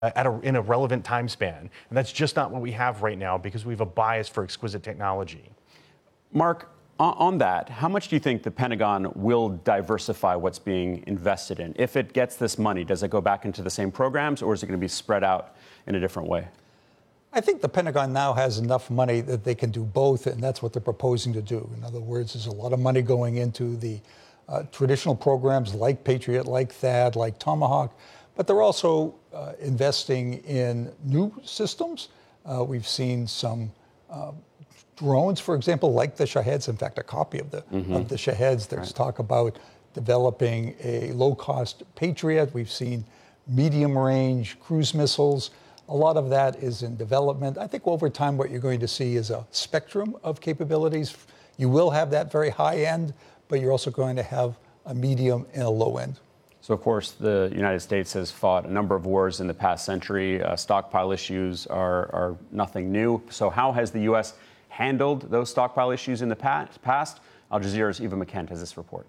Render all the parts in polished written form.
in a relevant time span. And that's just not what we have right now because we have a bias for exquisite technology. Mark, on that, how much do you think the Pentagon will diversify what's being invested in? If it gets this money, does it go back into the same programs, or is it going to be spread out in a different way? I think the Pentagon now has enough money that they can do both, and that's what they're proposing to do. In other words, there's a lot of money going into the traditional programs like Patriot, like THAAD, like Tomahawk, but they're also investing in new systems. We've seen some drones, for example, like the Shaheds. In fact, a copy of the Shaheds. There's talk about developing a low-cost Patriot. We've seen medium-range cruise missiles. A lot of that is in development. I think over time what you're going to see is a spectrum of capabilities. You will have that very high end, but you're also going to have a medium and a low end. So, of course, the United States has fought a number of wars in the past century. Stockpile issues are nothing new. So how has the U.S. handled those stockpile issues in the past? Al Jazeera's Eva McKent has this report.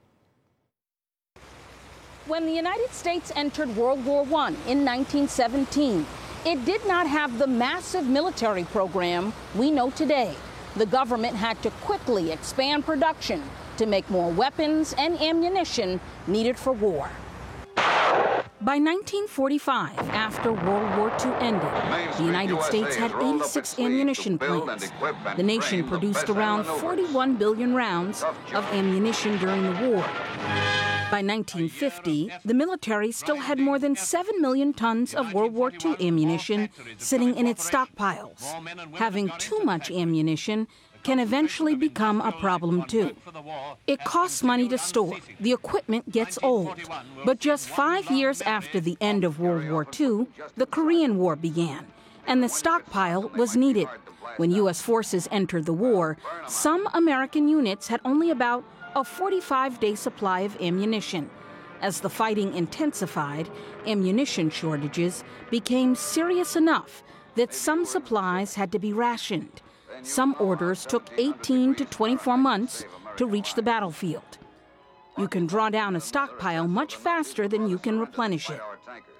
When the United States entered World War I in 1917, it did not have the massive military program we know today. The government had to quickly expand production to make more weapons and ammunition needed for war. By 1945, after World War II ended, the United States had 86 ammunition plants. The nation produced around 41 billion rounds of ammunition during the war. By 1950, the military still had more than 7 million tons of World War II ammunition sitting in its stockpiles. Having too much ammunition can eventually become a problem too. It costs money to store. The equipment gets old. But just 5 years after the end of World War II, the Korean War began, and the stockpile was needed. When U.S. forces entered the war, some American units had only about a 45-day supply of ammunition. As the fighting intensified, ammunition shortages became serious enough that some supplies had to be rationed. Some orders took 18 to 24 months to reach the battlefield. You can draw down a stockpile much faster than you can replenish it.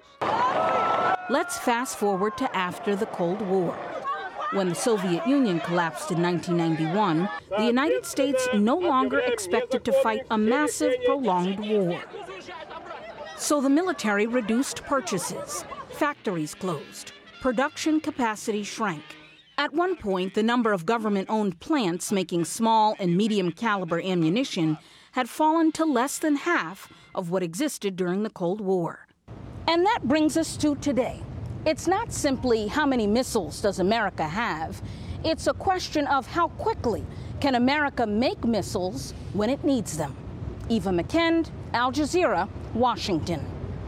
Let's fast forward to after the Cold War. When the Soviet Union collapsed in 1991, the United States no longer expected to fight a massive, prolonged war. So the military reduced purchases, factories closed, production capacity shrank. At one point, the number of government-owned plants making small and medium-caliber ammunition had fallen to less than half of what existed during the Cold War. And that brings us to today. It's not simply how many missiles does America have. It's a question of how quickly can America make missiles when it needs them. Eva McKend, Al Jazeera, Washington.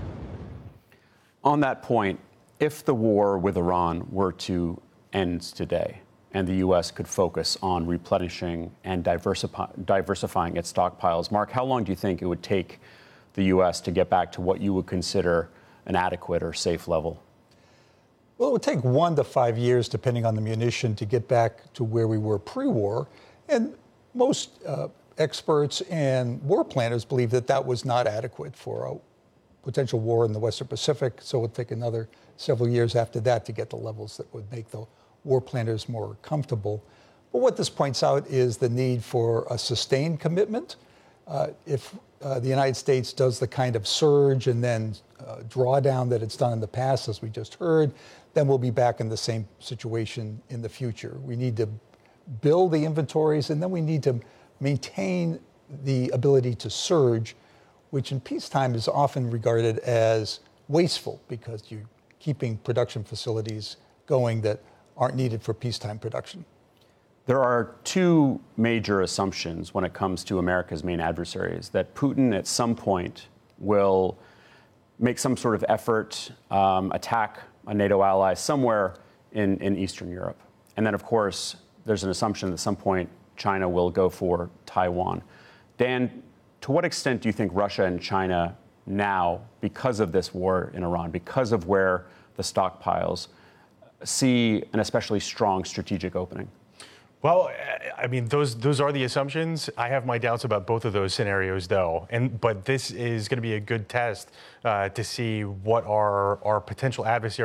On that point, if the war with Iran were to end today and the U.S. could focus on replenishing and diversifying its stockpiles, Mark, how long do you think it would take the U.S. to get back to what you would consider an adequate or safe level? Well, it would take 1 to 5 years, depending on the munition, to get back to where we were pre-war. And most experts and war planners believe that that was not adequate for a potential war in the Western Pacific. So it would take another several years after that to get the levels that would make the war planners more comfortable. But what this points out is the need for a sustained commitment. If the United States does the kind of surge and then drawdown that it's done in the past, as we just heard, then we'll be back in the same situation in the future. We need to build the inventories, and then we need to maintain the ability to surge, which in peacetime is often regarded as wasteful because you're keeping production facilities going that aren't needed for peacetime production. There are two major assumptions when it comes to America's main adversaries: that Putin at some point will make some sort of effort, attack a NATO ally somewhere in Eastern Europe. And then, of course, there's an assumption that at some point China will go for Taiwan. Dan, to what extent do you think Russia and China now, because of this war in Iran, because of where the stockpiles, see an especially strong strategic opening? Well, I mean, those are the assumptions. I have my doubts about both of those scenarios, though. But this is going to be a good test to see what our potential adversaries